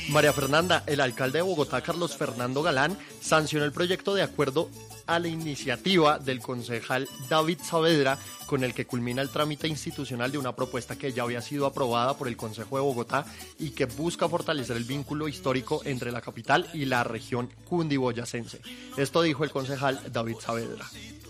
María Fernanda, el alcalde de Bogotá, Carlos Fernando Galán, sancionó el proyecto de acuerdo a la iniciativa del concejal David Saavedra, con el que culmina el trámite institucional de una propuesta que ya había sido aprobada por el Consejo de Bogotá y que busca fortalecer el vínculo histórico entre la capital y la región cundiboyacense. Esto dijo el concejal David Saavedra.